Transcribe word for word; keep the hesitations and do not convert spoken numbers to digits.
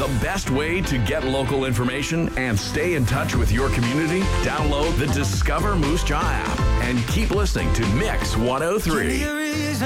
The best way to get local information and stay in touch with your community? Download the Discover Moose Jaw app and keep listening to Mix one oh three.